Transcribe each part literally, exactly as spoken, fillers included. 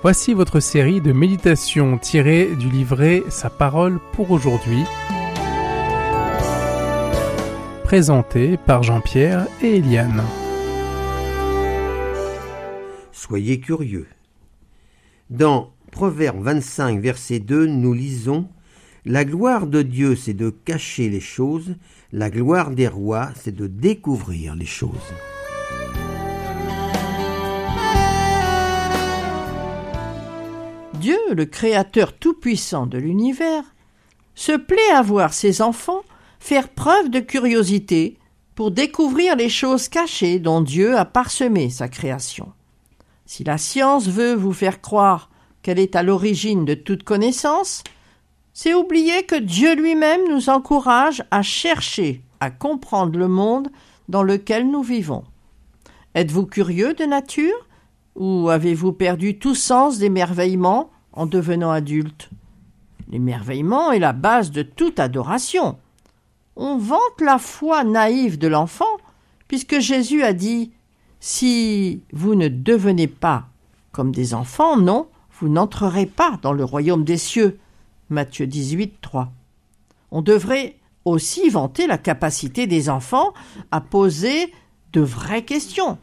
Voici votre série de méditations tirées du livret Sa parole pour aujourd'hui, présentée par Jean-Pierre et Eliane. Soyez curieux. Dans Proverbe vingt-cinq, verset deux, nous lisons « La gloire de Dieu, c'est de cacher les choses, la gloire des rois, c'est de découvrir les choses. » Dieu, le Créateur tout-puissant de l'univers, se plaît à voir ses enfants faire preuve de curiosité pour découvrir les choses cachées dont Dieu a parsemé sa création. Si la science veut vous faire croire qu'elle est à l'origine de toute connaissance, c'est oublier que Dieu lui-même nous encourage à chercher à comprendre le monde dans lequel nous vivons. Êtes-vous curieux de nature ? Ou avez-vous perdu tout sens d'émerveillement en devenant adulte ? L'émerveillement est la base de toute adoration. On vante la foi naïve de l'enfant, puisque Jésus a dit « Si vous ne devenez pas comme des enfants, non, vous n'entrerez pas dans le royaume des cieux. » Matthieu dix-huit, trois. On devrait aussi vanter la capacité des enfants à poser de vraies questions.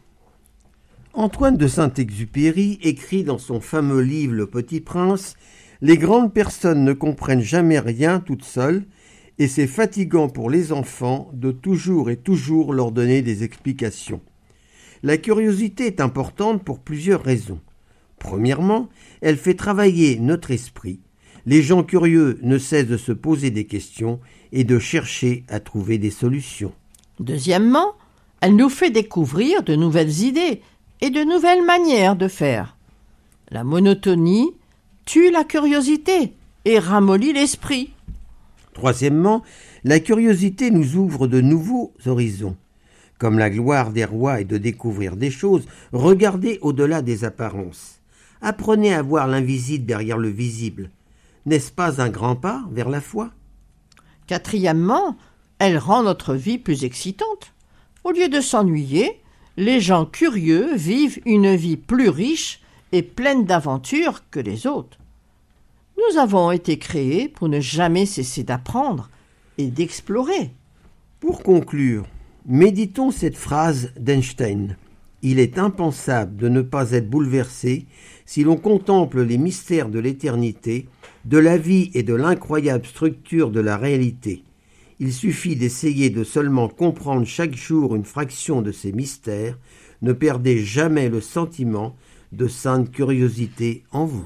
Antoine de Saint-Exupéry écrit dans son fameux livre Le Petit Prince « Les grandes personnes ne comprennent jamais rien toutes seules et c'est fatigant pour les enfants de toujours et toujours leur donner des explications. » La curiosité est importante pour plusieurs raisons. Premièrement, elle fait travailler notre esprit. Les gens curieux ne cessent de se poser des questions et de chercher à trouver des solutions. Deuxièmement, elle nous fait découvrir de nouvelles idées et de nouvelles manières de faire. La monotonie tue la curiosité et ramollit l'esprit. Troisièmement, la curiosité nous ouvre de nouveaux horizons. Comme la gloire des rois est de découvrir des choses, regardez au-delà des apparences. Apprenez à voir l'invisible derrière le visible. N'est-ce pas un grand pas vers la foi ? Quatrièmement, elle rend notre vie plus excitante. Au lieu de s'ennuyer, les gens curieux vivent une vie plus riche et pleine d'aventures que les autres. Nous avons été créés pour ne jamais cesser d'apprendre et d'explorer. Pour conclure, méditons cette phrase d'Einstein. Il est impensable de ne pas être bouleversé si l'on contemple les mystères de l'éternité, de la vie et de l'incroyable structure de la réalité. Il suffit d'essayer de seulement comprendre chaque jour une fraction de ces mystères. Ne perdez jamais le sentiment de sainte curiosité en vous.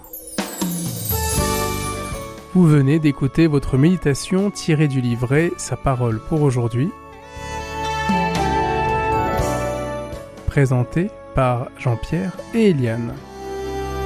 Vous venez d'écouter votre méditation tirée du livret Sa parole pour aujourd'hui, présentée par Jean-Pierre et Eliane.